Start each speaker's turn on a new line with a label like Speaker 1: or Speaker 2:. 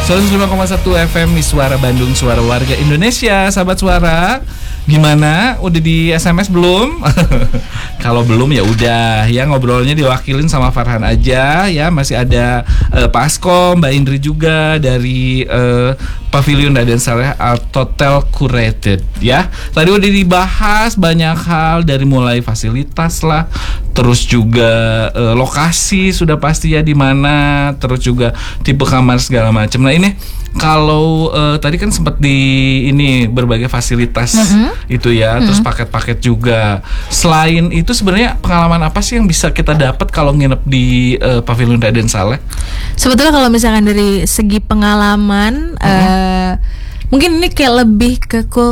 Speaker 1: 105,1 FM di Suara Bandung, Suara Warga Indonesia. Sahabat Suara, gimana? Udah di SMS belum? Kalau belum ya udah ya, ngobrolnya diwakilin sama Farhan aja ya. Masih ada Pak Asko, Mbak Indri juga dari Pavilion Raden Saleh Art Hotel Curated ya. Tadi udah dibahas banyak hal, dari mulai fasilitas lah, terus juga lokasi sudah pasti ya di mana, terus juga tipe kamar segala macam. Nah ini kalau tadi kan sempat di ini berbagai fasilitas itu ya, terus paket-paket juga. Selain itu sebenarnya pengalaman apa sih yang bisa kita dapat kalau nginep di Pavilion Raden Saleh?
Speaker 2: Sebetulnya kalau misalkan dari segi pengalaman, mungkin ini kayak lebih ke